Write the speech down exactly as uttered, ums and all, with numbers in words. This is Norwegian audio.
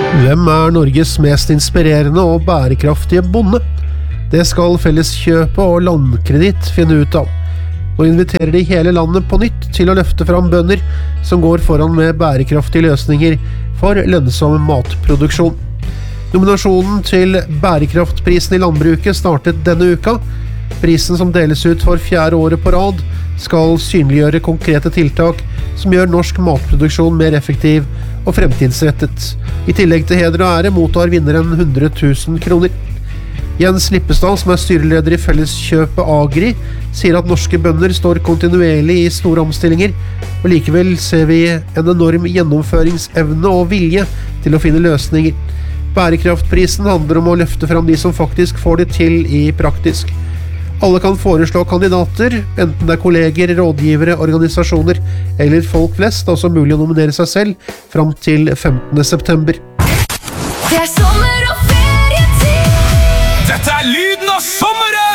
Hvem er Norges mest inspirerende og bærekraftige bonde? Det skal Felleskjøpet og Landkreditt finne ut av. Nå inviterer de hele landet på nytt til å løfte fram bønder som går foran med bærekraftige løsninger for lønnsom matproduksjon. Nominasjonen til Bærekraftprisen i landbruket startet denne uka. Prisen som deles ut for fjerde året på rad skal synliggjøre konkrete tiltak som gjør norsk matproduksjon mer effektiv og fremtidsrettet. I tillegg til heder og ære mottar vinneren hundre tusen kroner. Jens Lippestad, som er styreleder i Felleskjøpet Agri, sier at norske bønder står kontinuerlig i store omstillinger, og likevel ser vi en enorm gjennomføringsevne og vilje til å finne løsninger. Bærekraftprisen handler om å løfte fram de som faktisk får det til i praktisk. Alle kan foreslå kandidater, enten det er kolleger, rådgivere, organisasjoner eller folk flest, også mulig å nominere seg selv frem til femtende september. Det er sommer og ferietid! Dette er lyden av sommeren!